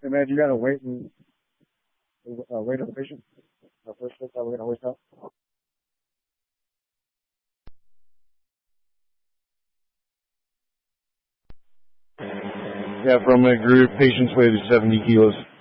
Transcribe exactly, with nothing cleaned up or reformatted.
Hey man, you gotta wait and uh, wait on the patient. The first step that we're gonna wait up. Yeah, from a group, patients weighed seventy kilos.